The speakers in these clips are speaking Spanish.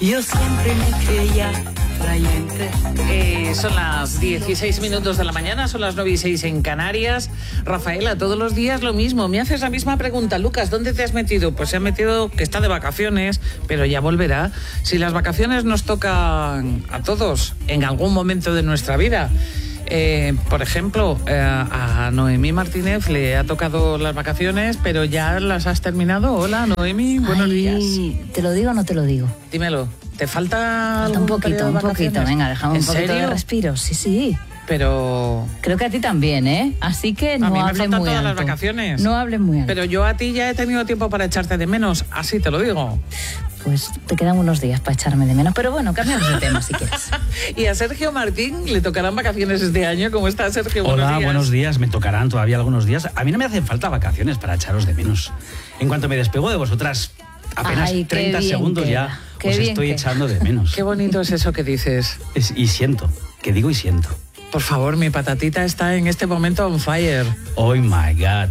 Yo siempre me creía atrayente. Son las 16 minutos de la mañana, son las 9:06 en Canarias. Rafaela, todos los días lo mismo. Me haces la misma pregunta. Lucas, ¿dónde te has metido? Pues se ha metido que está de vacaciones, pero ya volverá. Si las vacaciones nos tocan a todos en algún momento de nuestra vida. Por ejemplo, a Noemí Martínez le ha tocado las vacaciones, pero ya las has terminado. Hola, Noemí, buenos días. ¿Te lo digo o no te lo digo? Dímelo, ¿te falta un poquito, venga, déjame un poquito de respiro. Sí. Pero... creo que a ti también, ¿eh? Así que no hables muy alto. Las vacaciones. No hables muy alto. Pero yo a ti ya he tenido tiempo para echarte de menos, así te lo digo. Pues te quedan unos días para echarme de menos. Pero bueno, cambiamos de tema si quieres. Y a Sergio Martín le tocarán vacaciones este año. ¿Cómo está, Sergio? Hola, buenos días. Me tocarán todavía algunos días. A mí no me hacen falta vacaciones para echaros de menos. En cuanto me despego de vosotras, apenas 30 segundos ya os estoy echando de menos. Qué bonito es eso que dices. Y siento, que digo y siento. Por favor, mi patatita está en este momento on fire. Oh my God.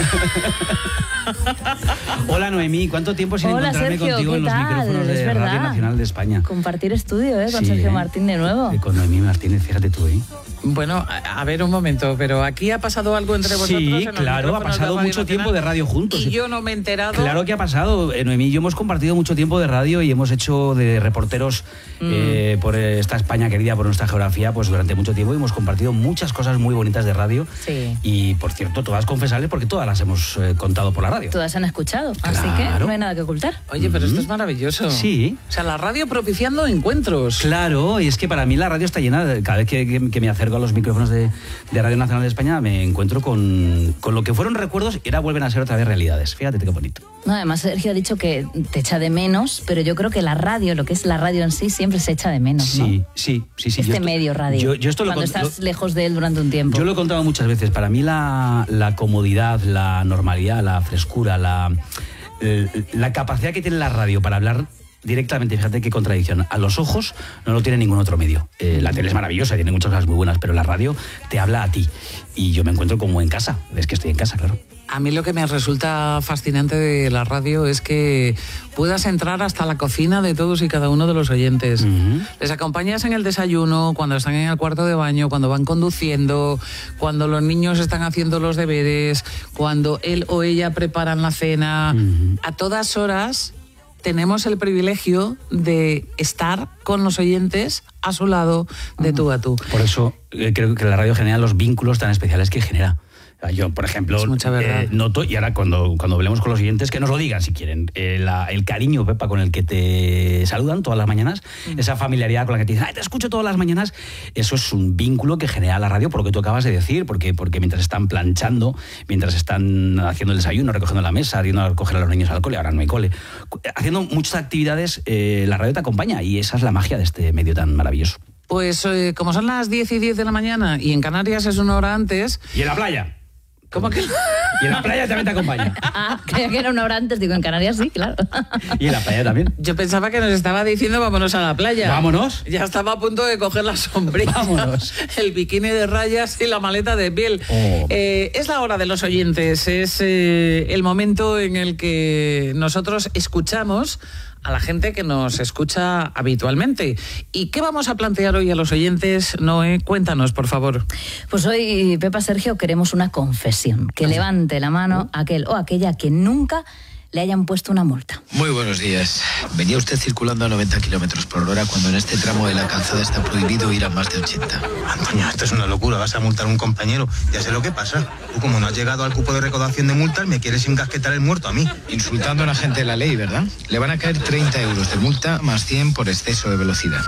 Hola, Noemí, ¿cuánto tiempo sin encontrarme Sergio, contigo en los micrófonos de Radio Nacional de España? Compartir estudio, con Sergio Martín de nuevo. Con Noemí Martínez, fíjate tú, Bueno, a ver un momento, pero aquí ha pasado algo entre vosotros. Sí, claro, ha pasado mucho tiempo de radio juntos. Y yo no me he enterado. Claro que ha pasado, Noemí y yo hemos compartido mucho tiempo de radio y hemos hecho de reporteros por esta España querida, por nuestra geografía, pues durante mucho tiempo y hemos compartido muchas cosas muy bonitas de radio. Sí. Y, por cierto, todas confesables porque todas las hemos contado por la radio. Todas han escuchado, claro. Así que no hay nada que ocultar. Oye, pero esto es maravilloso. Sí. O sea, la radio propiciando encuentros. Claro, y es que para mí la radio está llena, cada vez que me acerco a los micrófonos de Radio Nacional de España me encuentro con lo que fueron recuerdos y ahora vuelven a ser otra vez realidades. Fíjate qué bonito. No, además Sergio ha dicho que te echa de menos, pero yo creo que la radio, lo que es la radio en sí, siempre se echa de menos, ¿no? Sí. Medio radio, cuando estás lejos de él durante un tiempo. Yo lo he contado muchas veces. Para mí la comodidad, la normalidad, la frescura, la capacidad que tiene la radio para hablar directamente, fíjate qué contradicción, a los ojos no lo tiene ningún otro medio. La tele es maravillosa, tiene muchas cosas muy buenas, pero la radio te habla a ti y yo me encuentro como en casa. Es que estoy en casa, claro. A mí lo que me resulta fascinante de la radio es que puedas entrar hasta la cocina de todos y cada uno de los oyentes. Les acompañas en el desayuno, cuando están en el cuarto de baño, cuando van conduciendo, cuando los niños están haciendo los deberes, cuando él o ella preparan la cena. A todas horas tenemos el privilegio de estar con los oyentes a su lado, de tú a tú. Por eso creo que la radio genera los vínculos tan especiales que genera. Yo, por ejemplo, noto, y ahora cuando hablemos con los oyentes, que nos lo digan si quieren, el cariño, Pepa, con el que te saludan todas las mañanas, esa familiaridad con la que te dicen, te escucho todas las mañanas, eso es un vínculo que genera la radio por lo que tú acabas de decir, porque mientras están planchando, mientras están haciendo el desayuno, recogiendo la mesa, yendo a recoger a los niños al cole, ahora no hay cole, haciendo muchas actividades, la radio te acompaña y esa es la magia de este medio tan maravilloso. Pues como son las 10:10 de la mañana y en Canarias es una hora antes... ¿Y en la playa? ¿Cómo que? Y en la playa también te acompaña. Creía que era una hora antes, digo, en Canarias sí, claro. Y en la playa también. Yo pensaba que nos estaba diciendo vámonos a la playa. Vámonos. Ya estaba a punto de coger la sombrilla. Vámonos. El bikini de rayas y la maleta de piel. Es la hora de los oyentes, es el momento en el que nosotros escuchamos a la gente que nos escucha habitualmente. ¿Y qué vamos a plantear hoy a los oyentes, Noé? Cuéntanos, por favor. Pues hoy, Pepa, Sergio, queremos una confesión. Que levante la mano aquel o aquella que nunca le hayan puesto una multa. Muy buenos días. Venía usted circulando a 90 kilómetros por hora cuando en este tramo de la calzada está prohibido ir a más de 80. Antonio, esto es una locura. Vas a multar a un compañero. Ya sé lo que pasa. Tú, como no has llegado al cupo de recaudación de multas, me quieres encasquetar el muerto a mí. Insultando a un agente de la ley, ¿verdad? Le van a caer 30 euros de multa más 100 por exceso de velocidad.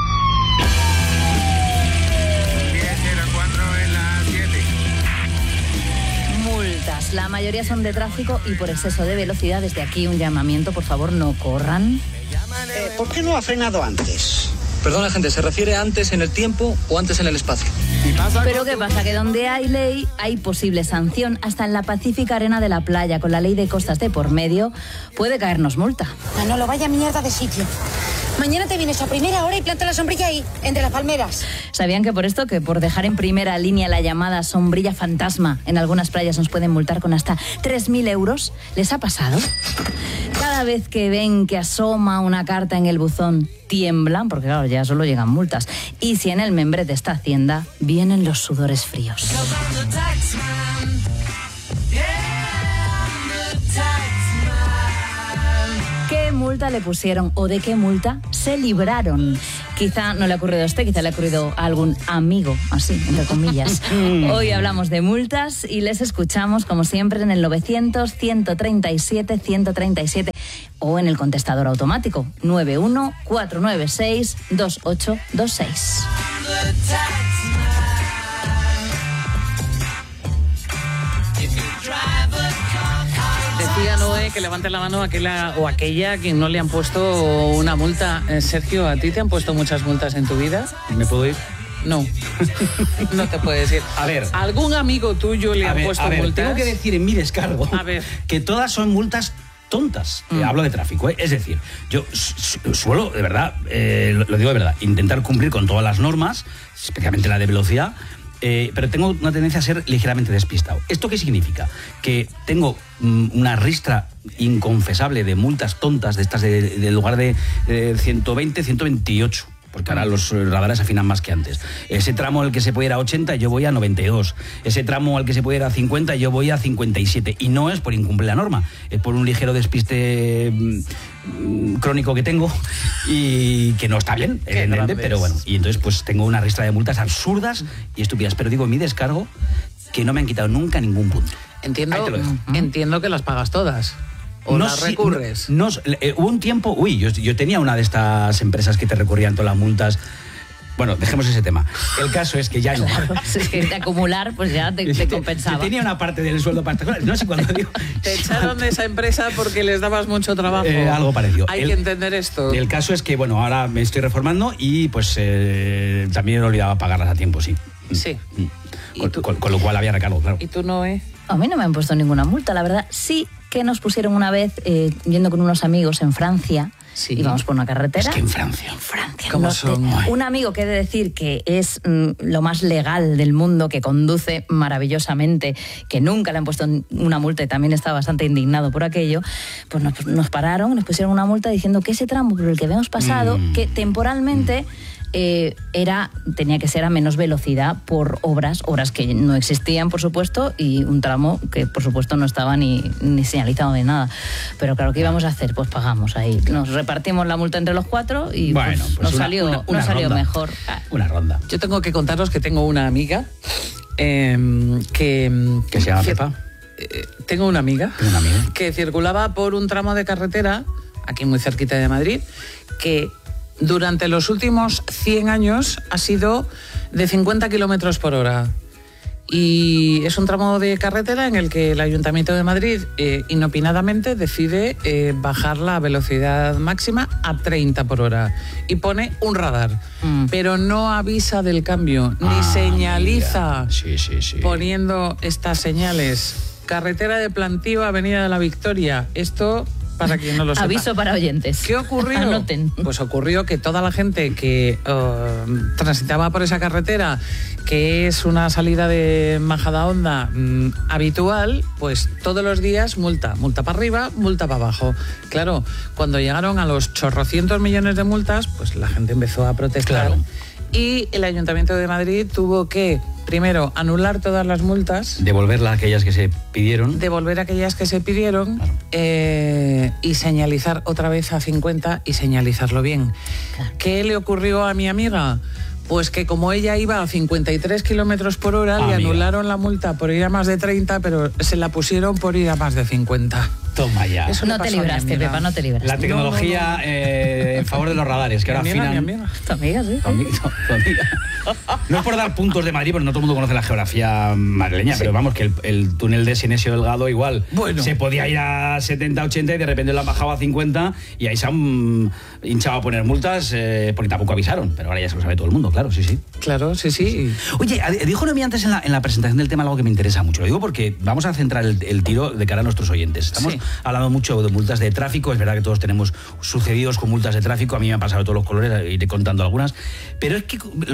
La mayoría son de tráfico y por exceso de velocidad. Desde aquí un llamamiento, por favor, no corran. ¿Por qué no ha frenado antes? Perdona, gente, ¿se refiere a antes en el tiempo o antes en el espacio? Pero ¿qué pasa? Que donde hay ley hay posible sanción. Hasta en la pacífica arena de la playa, con la ley de costas de por medio, puede caernos multa. Manolo, vaya mierda de sitio. Mañana te vienes a primera hora y planta la sombrilla ahí, entre las palmeras. ¿Sabían que por esto, que por dejar en primera línea la llamada sombrilla fantasma, en algunas playas nos pueden multar con hasta 3.000 euros? ¿Les ha pasado? Cada cada vez que ven que asoma una carta en el buzón, tiemblan, porque claro, ya solo llegan multas. Y si en el membrete está Hacienda, vienen los sudores fríos. ¿Qué multa le pusieron o de qué multa se libraron? Quizá no le ha ocurrido a usted, quizá le ha ocurrido a algún amigo, así, entre comillas. Hoy hablamos de multas y les escuchamos, como siempre, en el 900-137-137 o en el contestador automático 914962826. Decía Noé que levante la mano aquella o aquella a quien no le han puesto una multa. Sergio, ¿a ti te han puesto muchas multas en tu vida? ¿Me puedo ir? No, no te puedes ir. A ver. ¿Algún amigo tuyo le ha puesto multas? Tengo que decir en mi descargo que todas son multas tontas. Hablo de tráfico, ¿eh? Es decir, yo suelo, de verdad, lo digo de verdad, intentar cumplir con todas las normas, especialmente la de velocidad, pero tengo una tendencia a ser ligeramente despistado. ¿Esto qué significa? Que tengo una ristra inconfesable de multas tontas, de estas de lugar de 120, 128. Porque ahora los radares afinan más que antes. Ese tramo al que se puede ir a 80, yo voy a 92. Ese tramo al que se puede ir a 50, yo voy a 57. Y no es por incumplir la norma, es por un ligero despiste crónico que tengo y que no está bien, evidentemente, pero bueno. Y entonces pues tengo una ristra de multas absurdas y estúpidas. Pero digo, en mi descargo, que no me han quitado nunca ningún punto. Entiendo que las pagas todas. ¿O las recurres? Hubo un tiempo... yo tenía una de estas empresas que te recurrían todas las multas. Bueno, dejemos ese tema. El caso es que ya no. Es que de acumular, pues ya te compensaba. Yo tenía una parte del sueldo particular. No sé cuándo digo... Te echaron de esa empresa porque les dabas mucho trabajo. Algo parecido. Hay que entender esto. El caso es que, bueno, ahora me estoy reformando y pues también he olvidado pagarlas a tiempo, sí. Sí. Con lo cual había recargo, claro. ¿Y tú, Noé? A mí no me han puesto ninguna multa, la verdad. Sí que nos pusieron una vez, yendo con unos amigos en Francia, íbamos por una carretera. Es que en Francia. ¿Cómo son? Un amigo que he de decir que es lo más legal del mundo, que conduce maravillosamente, que nunca le han puesto una multa y también está bastante indignado por aquello, pues nos pararon, nos pusieron una multa diciendo que ese tramo por el que habíamos pasado, que temporalmente... tenía que ser a menos velocidad por obras que no existían, por supuesto, y un tramo que, por supuesto, no estaba ni señalizado de nada. Pero claro, ¿qué íbamos a hacer? Pues pagamos ahí. Nos repartimos la multa entre los cuatro y bueno, nos salió mejor. Una ronda. Yo tengo que contaros que tengo una amiga que se llama Pepa. Tengo una amiga que circulaba por un tramo de carretera, aquí muy cerquita de Madrid, que durante los últimos 100 años ha sido de 50 kilómetros por hora. Y es un tramo de carretera en el que el Ayuntamiento de Madrid inopinadamente decide bajar la velocidad máxima a 30 por hora. Y pone un radar. Pero no avisa del cambio, ni señaliza poniendo estas señales. Carretera de Plantío, Avenida de la Victoria. Esto... para quien no lo sepa. Aviso para oyentes. ¿Qué ocurrió? Anoten. Pues ocurrió que toda la gente que transitaba por esa carretera, que es una salida de Majadahonda habitual, pues todos los días multa para arriba, multa para abajo. Claro, cuando llegaron a los chorrocientos millones de multas, pues la gente empezó a protestar. Claro. Y el Ayuntamiento de Madrid tuvo que, primero, anular todas las multas. Devolver aquellas que se pidieron. Claro. Y señalizar otra vez a 50 y señalizarlo bien. Claro. ¿Qué le ocurrió a mi amiga? Pues que como ella iba a 53 kilómetros por hora, le anularon la multa por ir a más de 30, pero se la pusieron por ir a más de 50. Toma ya. Eso no te libraste, Pepa, no te libraste. La tecnología en favor de los radares, que ahora afinan... Mi amiga. Tu amiga, sí. Tu amiga. No es por dar puntos de Madrid, porque no todo el mundo conoce la geografía madrileña, pero vamos, que el túnel de Sinesio Delgado igual se podía ir a 70, 80 y de repente lo han bajado a 50 y ahí se han hinchado a poner multas porque tampoco avisaron, pero ahora ya se lo sabe todo el mundo, claro, sí. Claro, sí. Oye, dijo Noemí antes en la presentación del tema algo que me interesa mucho. Lo digo porque vamos a centrar el tiro de cara a nuestros oyentes. Estamos hablando mucho de multas de tráfico, es verdad que todos tenemos sucedidos con multas de tráfico, a mí me han pasado de todos los colores, iré contando algunas, pero es que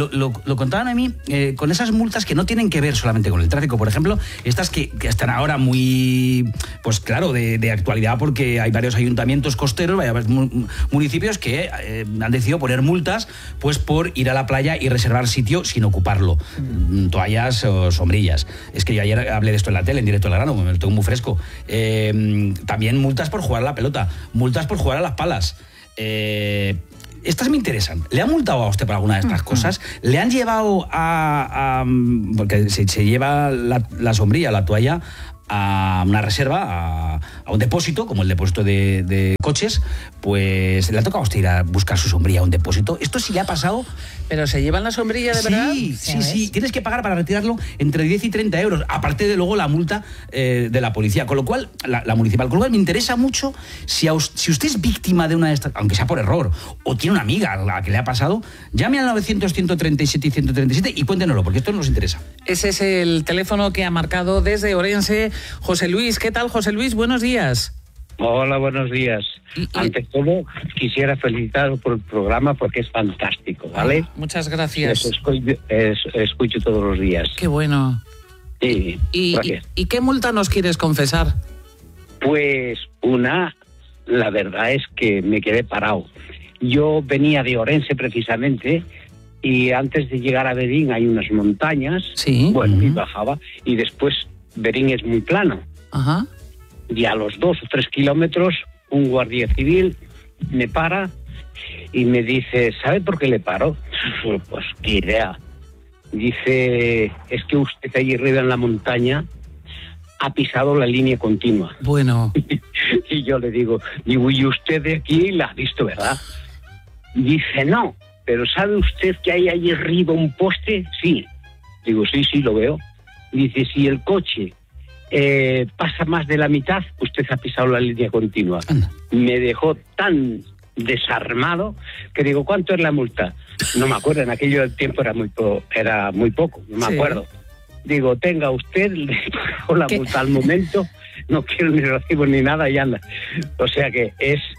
lo contaban a mí con esas multas que no tienen que ver solamente con el tráfico. Por ejemplo, estas que están ahora muy, pues claro, de actualidad, porque hay varios ayuntamientos costeros, varios municipios que han decidido poner multas pues por ir a la playa y reservar sitio sin ocuparlo. Toallas o sombrillas. Es que yo ayer hablé de esto en la tele, en directo al grano, me lo tengo muy fresco. También multas por jugar a la pelota, multas por jugar a las palas. Estas me interesan. ¿Le han multado a usted por alguna de estas cosas? ¿Le han llevado porque se lleva la sombrilla, la toalla, a una reserva, a un depósito, como el depósito de coches? Pues le ha tocado a usted ir a buscar su sombrilla a un depósito. ¿Esto sí le ha pasado? ¿Pero se llevan la sombrilla de verdad? Sí. Tienes que pagar para retirarlo entre 10 y 30 euros, aparte de luego la multa de la policía. Con lo cual, la municipal. Con lo cual me interesa mucho si usted es víctima de una de estas, aunque sea por error, o tiene una amiga a la que le ha pasado, llame al 900-137 y 137 y cuéntenoslo, porque esto nos interesa. Ese es el teléfono que ha marcado desde Orense José Luis. ¿Qué tal, José Luis? Buenos días. Hola, buenos días. Ante todo, quisiera felicitaros por el programa porque es fantástico, ¿vale? Muchas gracias. Escucho todos los días. Qué bueno. Sí, ¿Y qué multa nos quieres confesar? Pues la verdad es que me quedé parado. Yo venía de Orense precisamente y antes de llegar a Berín hay unas montañas. Sí. Bueno, y bajaba y después Berín es muy plano. Ajá. Y a los 2 o 3 kilómetros un guardia civil me para y me dice, ¿sabe por qué le paro? Pues qué idea. Dice, es que usted allí arriba en la montaña ha pisado la línea continua. Bueno. Y yo le digo, y usted de aquí la ha visto, ¿verdad? Dice, no, pero ¿sabe usted que hay allí arriba un poste? Sí. Digo, sí, lo veo. Dice, si el coche pasa más de la mitad, usted ha pisado la línea continua. Anda. Me dejó tan desarmado que digo, ¿cuánto es la multa? No me acuerdo, en aquello tiempo era muy poco, no me acuerdo. Digo, tenga usted, le pagó la multa al momento, no quiero ni recibo ni nada y anda. O sea que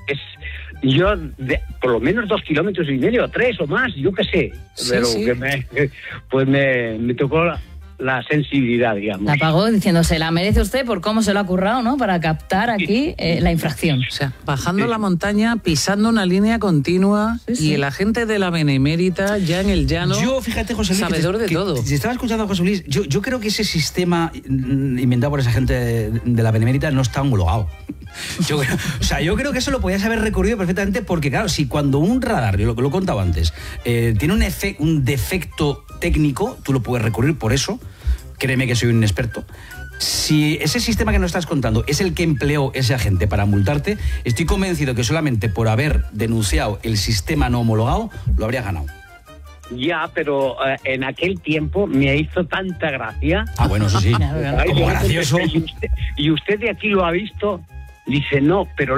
yo por lo menos 2,5 kilómetros, 3 o más, yo qué sé. Sí, pero sí. Que me tocó la sensibilidad, digamos. La pagó diciendo, se la merece usted por cómo se lo ha currado, ¿no? Para captar aquí la infracción. O sea, bajando la montaña, pisando una línea continua, y el agente de la Benemérita ya en el llano. Yo, fíjate, José Luis, sabedor de todo. Si estaba escuchando a José Luis, yo creo que ese sistema inventado por esa gente de la Benemérita no está homologado. Yo creo que eso lo podías haber recurrido perfectamente, porque claro, si cuando un radar, yo lo he contado antes, tiene un defecto técnico, tú lo puedes recurrir por eso. Créeme que soy un experto. Si ese sistema que nos estás contando es el que empleó ese agente para multarte, estoy convencido que solamente por haber denunciado el sistema no homologado lo habría ganado. Ya, pero en aquel tiempo me hizo tanta gracia. Ah, bueno, eso sí. Como gracioso. Y usted de aquí lo ha visto. Dice, no, pero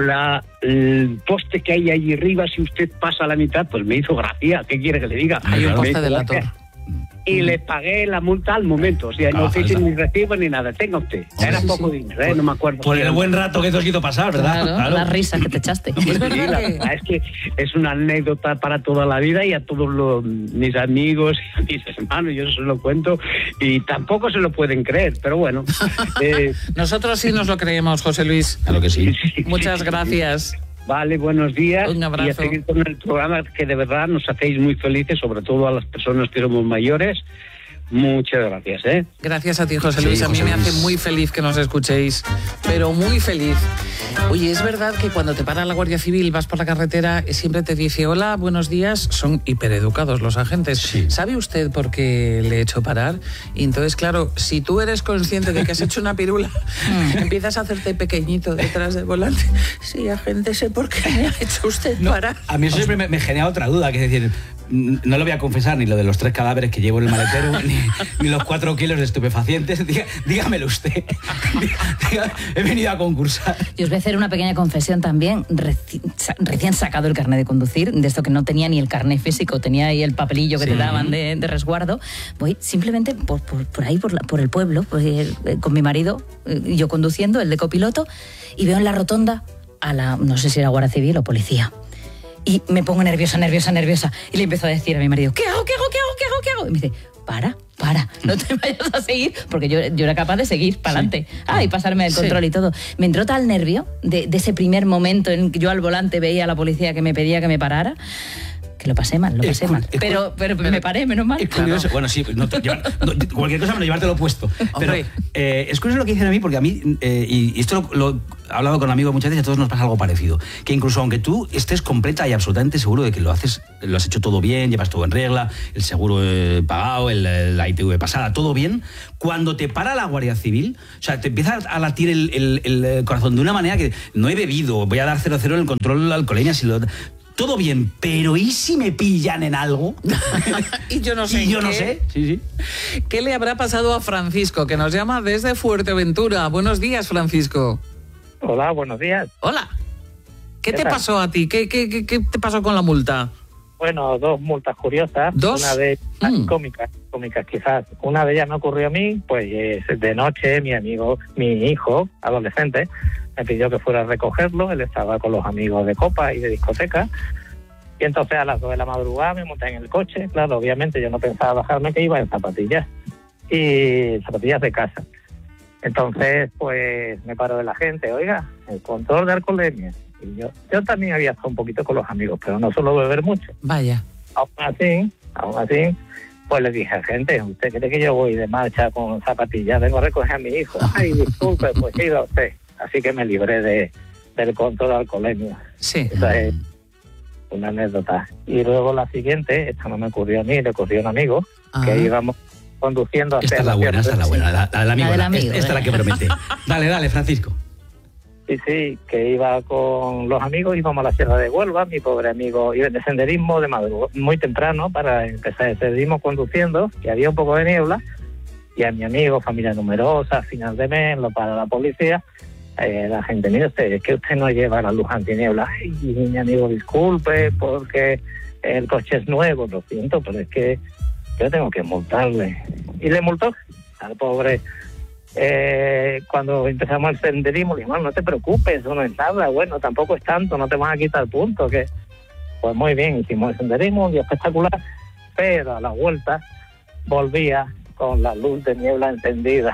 el poste que hay allí arriba, si usted pasa a la mitad, pues me hizo gracia. ¿Qué quiere que le diga? Hay un poste de la torre. Y le pagué la multa al momento. O sea, no hice ni recibo ni nada. Tenga usted. Era poco dinero, no me acuerdo. Por el buen rato que te has ido pasar, ¿verdad? Claro. La risa que te echaste. Sí, la verdad es que es una anécdota para toda la vida y a todos mis amigos y a mis hermanos, yo se lo cuento y tampoco se lo pueden creer, pero bueno. Nosotros sí nos lo creemos, José Luis. Claro que sí. Muchas gracias. Vale, buenos días. Un abrazo. Y a seguir con el programa que de verdad nos hacéis muy felices, sobre todo a las personas que somos mayores. Muchas gracias, ¿eh? Gracias a ti, José Luis. A mí me hace muy feliz que nos escuchéis, pero muy feliz. Oye, es verdad que cuando te para la Guardia Civil, vas por la carretera, siempre te dice, hola, buenos días. Son hipereducados los agentes. Sí. ¿Sabe usted por qué le he hecho parar? Y entonces, claro, si tú eres consciente de que has hecho una pirula, empiezas a hacerte pequeñito detrás del volante. Sí, agente, sé por qué me ha hecho usted parar. A mí eso siempre me genera otra duda, que es decir, no lo voy a confesar ni lo de los 3 cadáveres que llevo en el maletero, ni los 4 kilos de estupefacientes. Dígamelo usted. He venido a concursar. Y os voy a hacer una pequeña confesión también. Recién sacado el carnet de conducir, de esto que no tenía ni el carnet físico, tenía ahí el papelillo que te daban de resguardo. Voy simplemente por ahí, por el pueblo, con mi marido, yo conduciendo, el de copiloto, y veo en la rotonda no sé si era Guardia Civil o policía. Y me pongo nerviosa. Y le empiezo a decir a mi marido, ¿qué hago? Y me dice, para, no te vayas a seguir, porque yo era capaz de seguir para adelante. Y pasarme el control y todo. Me entró tal nervio de ese primer momento en que yo al volante veía a la policía que me pedía que me parara, que lo pasé mal. Pero me paré, menos mal. Es curioso. Bueno, sí, cualquier cosa menos llevártelo puesto. Pero es curioso lo que dicen a mí, porque a mí, y esto lo he hablado con amigos muchas veces, a todos nos pasa algo parecido. Que incluso aunque tú estés completa y absolutamente seguro de que lo has hecho todo bien, llevas todo en regla, el seguro pagado, la ITV pasada, todo bien, cuando te para la Guardia Civil, o sea, te empieza a latir el corazón de una manera que no he bebido, voy a dar 0-0 en el control alcoholemia, todo bien, pero ¿y si me pillan en algo? Y yo no sé. Sí. ¿Qué le habrá pasado a Francisco, que nos llama desde Fuerteventura? Buenos días, Francisco. Hola, buenos días. Hola. ¿Qué te pasó a ti? ¿Qué te pasó con la multa? Bueno, 2 multas curiosas. ¿2? Una de ellas cómicas quizás. Una de ellas me ocurrió a mí, pues de noche mi hijo, adolescente, me pidió que fuera a recogerlo. Él estaba con los amigos de copa y de discoteca. Y entonces a las 2 de la madrugada me monté en el coche. Claro, obviamente yo no pensaba bajarme, que iba en zapatillas. Y zapatillas de casa. Entonces, pues me paró de la gente. Oiga, el control de alcoholemia. Y yo también había estado un poquito con los amigos, pero no suelo beber mucho. Vaya. Aún así, pues le dije, gente, ¿usted cree que yo voy de marcha con zapatillas? Vengo a recoger a mi hijo. Ay, disculpe, pues siga usted. Así que me libré del control de alcoholemia. Sí. Esa es una anécdota. Y luego la siguiente, esta no me ocurrió a mí, le ocurrió a un amigo, que íbamos conduciendo hacia esta es la buena, la del amigo. Esta es la que promete. Dale, Francisco. Sí, que iba con los amigos, íbamos a la Sierra de Huelva, mi pobre amigo iba de senderismo de madrugada, muy temprano, para empezar el senderismo conduciendo, que había un poco de niebla, y a mi amigo, familia numerosa, final de mes, lo para la policía, la gente, mire usted, es que usted no lleva la luz antiniebla. Ay, mi amigo, disculpe, porque el coche es nuevo, lo siento, pero es que yo tengo que multarle. Y le multó al pobre. Cuando empezamos el senderismo, le dijimos, no te preocupes, eso no es nada, bueno, tampoco es tanto, no te van a quitar puntos, que pues muy bien, hicimos el senderismo, un día espectacular, pero a la vuelta volvía con la luz de niebla encendida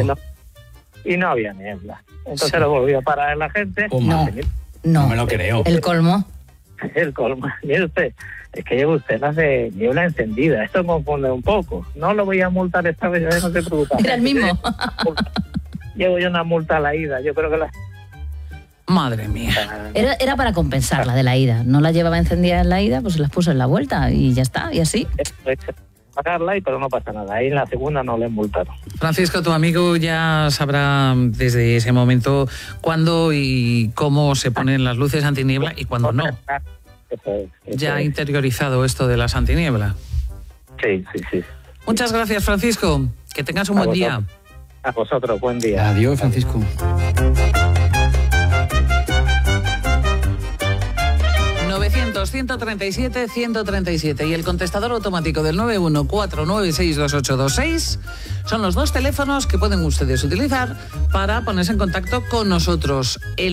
y no había niebla, entonces lo volvió a parar la gente. No me lo creo. El colmo, mire usted, es que lleva usted las de niebla encendida, esto confunde un poco, no lo voy a multar esta vez, no se preocupe. Era el mismo. Llevo yo una multa a la ida, yo creo que Madre mía. Era para compensar la de la ida, no la llevaba encendida en la ida, pues se las puso en la vuelta y ya está, y así. Pagarla, pero no pasa nada, ahí en la segunda no le multaron. Francisco, tu amigo ya sabrá desde ese momento cuándo y cómo se ponen las luces antiniebla y cuándo no. Ya ha interiorizado esto de las antiniebla. Sí. Muchas gracias, Francisco. Que tengas un buen día. A vosotros, buen día. Adiós, Francisco. 900-137-137 y el contestador automático del 914962826 son los 2 teléfonos que pueden ustedes utilizar para ponerse en contacto con nosotros. El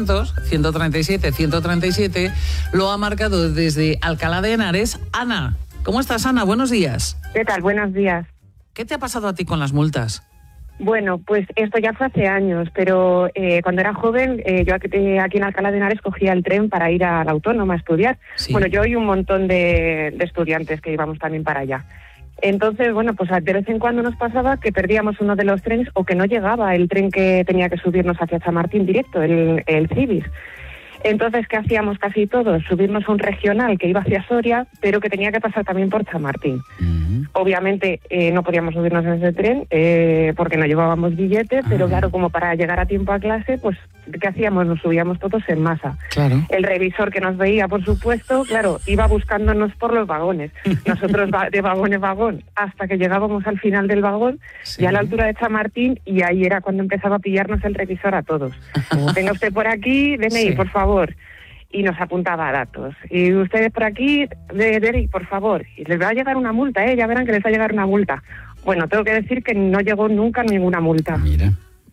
900-137-137 lo ha marcado desde Alcalá de Henares Ana. ¿Cómo estás, Ana? Buenos días. ¿Qué tal? Buenos días. ¿Qué te ha pasado a ti con las multas? Bueno, pues esto ya fue hace años, pero cuando era joven, yo aquí en Alcalá de Henares cogía el tren para ir a la Autónoma a estudiar. Sí. Bueno, yo y un montón de estudiantes que íbamos también para allá. Entonces, bueno, pues de vez en cuando nos pasaba que perdíamos uno de los trenes o que no llegaba el tren que tenía que subirnos hacia Chamartín directo, el Cibis. Entonces, ¿qué hacíamos casi todos? Subirnos a un regional que iba hacia Soria, pero que tenía que pasar también por Chamartín. Obviamente no podíamos subirnos en ese tren porque no llevábamos billetes, pero claro, como para llegar a tiempo a clase, pues ¿qué hacíamos? Nos subíamos todos en masa. Claro. El revisor que nos veía, por supuesto, claro, iba buscándonos por los vagones. Nosotros de vagón en vagón, hasta que llegábamos al final del vagón, ya a la altura de Chamartín, y ahí era cuando empezaba a pillarnos el revisor a todos. Venga usted por aquí, DNI, por favor. Y nos apuntaba datos. Y ustedes por aquí, DNI, por favor. Y les va a llegar una multa, ya verán que les va a llegar una multa. Bueno, tengo que decir que no llegó nunca ninguna multa. Mira.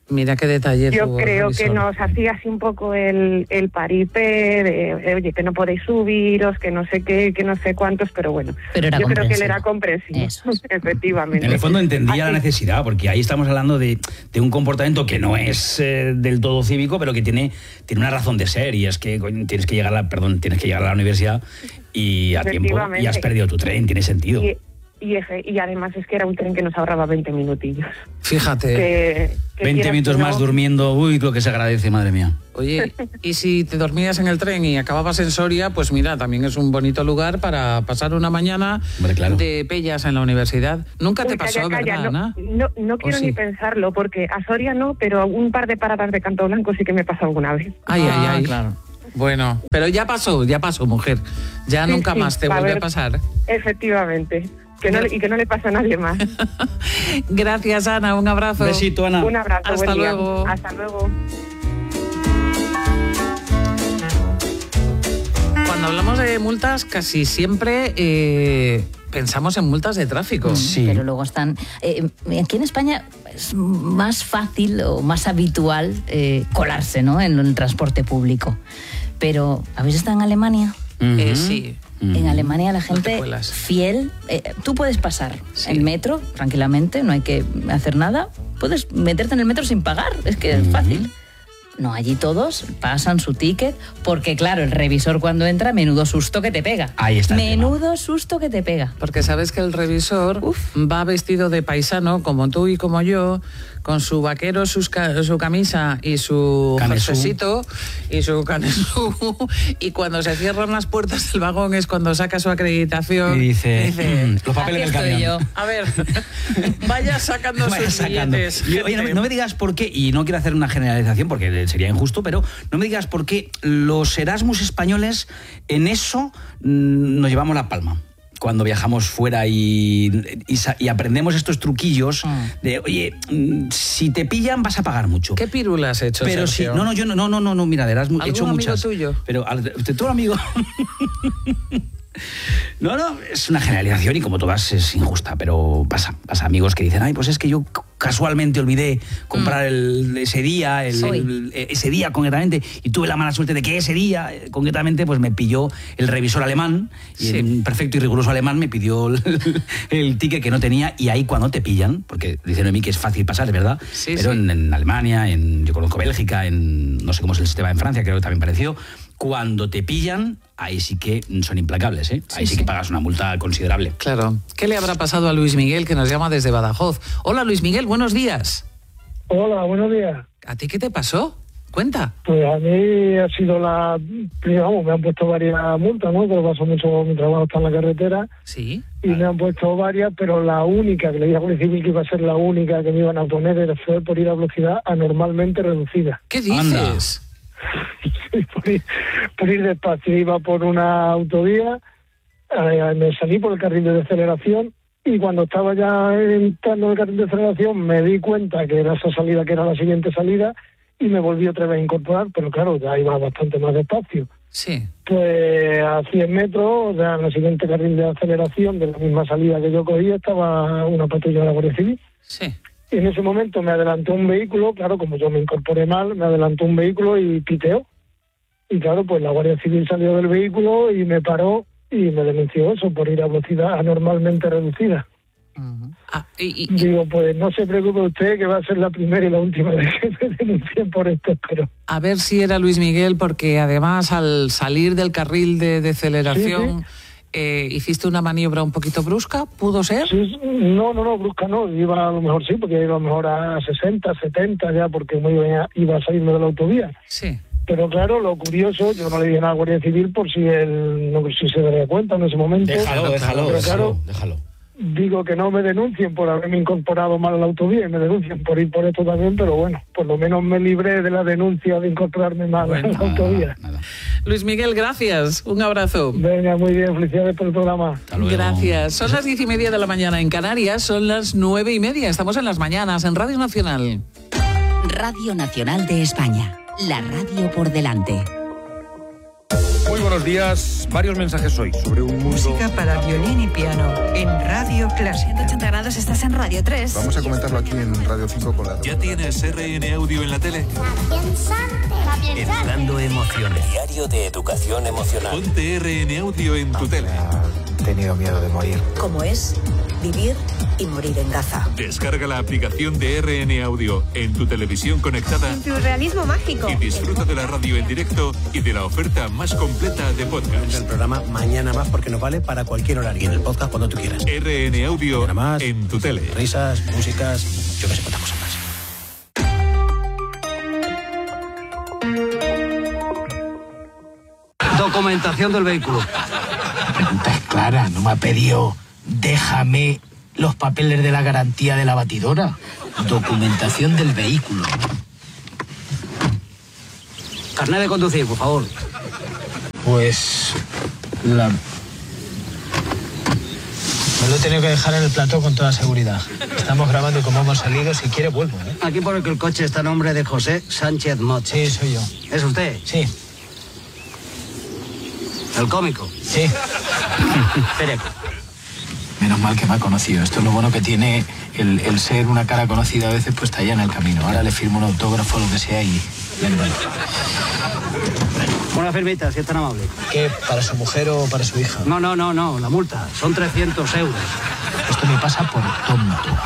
Mira qué detalle. Yo creo que nos hacía así un poco el paripé de, oye, que no podéis subiros, que no sé qué, que no sé cuántos, pero bueno. Pero yo creo que él era comprensivo, efectivamente. En el fondo entendía la necesidad, porque ahí estamos hablando de un comportamiento que no es del todo cívico, pero que tiene una razón de ser, y es que tienes que llegar a la universidad y a tiempo, y has perdido tu tren, tiene sentido. Y además es que era un tren que nos ahorraba 20 minutillos. Fíjate. Que 20 minutos más durmiendo, uy, lo que se agradece, madre mía. Oye, y si te dormías en el tren y acababas en Soria, pues mira, también es un bonito lugar para pasar una mañana de pellas en la universidad. Nunca te pasó, ¿verdad, Ana? No quiero ni pensarlo, porque a Soria no, pero un par de paradas de Canto Blanco sí que me pasó alguna vez. Ay, claro. Bueno, pero ya pasó, mujer. Ya sí, nunca más te vuelve a pasar. Efectivamente. Y que no le pasa a nadie más. Gracias, Ana. Un abrazo. Besito, Ana. Un abrazo. Hasta buen luego. Día. Hasta luego. Cuando hablamos de multas, casi siempre pensamos en multas de tráfico. Sí. Pero luego están... aquí en España es más fácil o más habitual colarse, ¿no?, en el transporte público. Pero, ¿habéis estado en Alemania? Sí. En Alemania la gente fiel, tú puedes pasar el metro tranquilamente, no hay que hacer nada, puedes meterte en el metro sin pagar, es que es fácil. No, allí todos pasan su ticket, porque claro, el revisor cuando entra, menudo susto que te pega. Ahí está. Menudo susto que te pega. Porque sabes que el revisor va vestido de paisano, como tú y como yo, con su vaquero, su camisa y su jerseycito y su canesú. Y cuando se cierran las puertas del vagón es cuando saca su acreditación. Y dice los papeles del camión. Yo. A ver, vaya sacando sus billetes. Oye, no me digas por qué, y no quiero hacer una generalización porque sería injusto, pero no me digas por qué los Erasmus españoles en eso nos llevamos la palma. Cuando viajamos fuera y aprendemos estos truquillos de, oye, si te pillan vas a pagar mucho. ¿Qué pirula has hecho, pero Sergio? Sí, no, mira, de Erasmus he hecho muchas. ¿Algún amigo tuyo? Pero todo amigo... No, es una generalización y como todas es injusta, pero pasa amigos que dicen, ay, pues es que yo casualmente olvidé comprar ese día concretamente, y tuve la mala suerte de que ese día concretamente pues me pilló el revisor alemán, y en perfecto y riguroso alemán me pidió el ticket que no tenía, y ahí cuando te pillan, porque dicen de mí que es fácil pasar, es verdad, pero en Alemania, yo conozco Bélgica, no sé cómo es el sistema en Francia, creo que también parecido. Cuando te pillan, ahí sí que son implacables, ¿eh? Ahí sí que pagas una multa considerable. Claro. ¿Qué le habrá pasado a Luis Miguel, que nos llama desde Badajoz? Hola, Luis Miguel, buenos días. Hola, buenos días. ¿A ti qué te pasó? Cuenta. Pues a mí ha sido me han puesto varias multas, ¿no? Pero paso mucho, mi trabajo está en la carretera. Sí. Y me han puesto varias, pero la única que le dije a Guardia Civil que iba a ser la única que me iban a poner fue por ir a velocidad anormalmente reducida. ¿Qué dices? por ir despacio, iba por una autovía, me salí por el carril de aceleración, y cuando estaba ya entrando en el carril de aceleración me di cuenta que era esa salida, que era la siguiente salida, y me volví otra vez a incorporar, pero claro, ya iba bastante más despacio. Sí. Pues a 100 metros, ya en el siguiente carril de aceleración, de la misma salida que yo cogí, estaba una patrulla de la Guardia Civil. Sí. Y en ese momento me adelantó un vehículo, claro, como yo me incorporé mal, me adelantó un vehículo y piteó. Y claro, pues la Guardia Civil salió del vehículo y me paró y me denunció eso por ir a velocidad anormalmente reducida. Digo, pues no se preocupe usted, que va a ser la primera y la última vez que me denuncien por esto, pero... A ver si era Luis Miguel, porque además al salir del carril de aceleración... Sí. ¿Hiciste una maniobra un poquito brusca? ¿Pudo ser? Sí, no, brusca no. Iba a lo mejor porque iba a lo mejor a 60, 70 ya, porque iba a salirme de la autovía. Sí. Pero claro, lo curioso, yo no le dije nada a la Guardia Civil por si él si se daría cuenta en ese momento. Déjalo. Digo que no me denuncien por haberme incorporado mal a la autovía y me denuncien por ir por esto también, pero bueno, por lo menos me libré de la denuncia de incorporarme mal a la autovía. Nada. Luis Miguel, gracias. Un abrazo. Venga, muy bien. Felicidades por el programa. Gracias. Son las 10:30 de la mañana en Canarias, son las 9:30. Estamos en las mañanas en Radio Nacional. Radio Nacional de España. La radio por delante. Muy buenos buenos días. Varios mensajes hoy sobre un mundo... Música para violín y piano en Radio Clásica. 180 grados, estás en Radio 3. Vamos a comentarlo aquí en Radio 5 con la... ¿Ya tienes RN Audio en la tele? Educando emociones. Diario de educación emocional. Ponte RN Audio en tu tele. He tenido miedo de morir. ¿Cómo es vivir y morir en Gaza? Descarga la aplicación de RN Audio en tu televisión conectada. En tu realismo mágico. Y disfruta de la radio en directo y de la oferta más completa de podcast. El programa Mañana Más porque nos vale para cualquier horario. Y en el podcast cuando tú quieras. RN Audio más, en tu tele. Risas, músicas, yo que sé cuántas cosas más. Documentación del vehículo. La pregunta es clara, no me ha pedido déjame los papeles de la garantía de la batidora. Documentación del vehículo. Carnet de conducir, por favor. Pues me lo he tenido que dejar en el plató con toda seguridad. Estamos grabando y como hemos salido, si quiere vuelvo, ¿eh? Aquí pone que el coche está a nombre de José Sánchez Mot. Sí, soy yo. ¿Es usted? Sí. ¿El cómico? Sí. Espere. Menos mal que me ha conocido. Esto es lo bueno que tiene el ser una cara conocida a veces puesta allá en el camino. Ahora le firmo un autógrafo, lo que sea, y ya no vale. Una firmita, si es tan amable. ¿Qué? ¿Para su mujer o para su hija? No, la multa. Son 300 euros. Esto me pasa por tonto.